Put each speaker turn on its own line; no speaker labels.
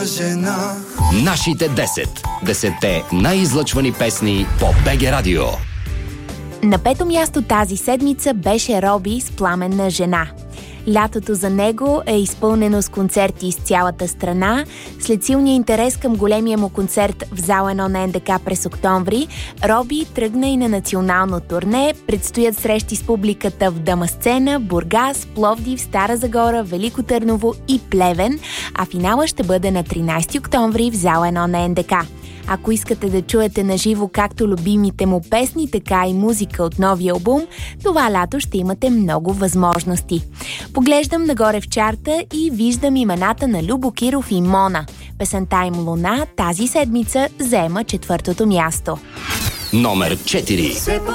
жена.
Нашите 10 най-излъчвани песни по БГ Радио.
На пето място тази седмица беше Роби с Пламенна жена. Лятото за него е изпълнено с концерти из цялата страна. След силния интерес към големия му концерт в зал 1 на НДК през октомври, Роби тръгна и на национално турне. Предстоят срещи с публиката в Дамасцена, Бургас, Пловдив, Стара Загора, Велико Търново и Плевен, а финала ще бъде на 13 октомври в зал 1 на НДК. Ако искате да чуете наживо както любимите му песни, така и музика от новия албум, това лято ще имате много възможности. Поглеждам нагоре в чарта и виждам имената на Любо Киров и Мона. Песента им "Луна" тази седмица заема 4-то място.
Номер 4.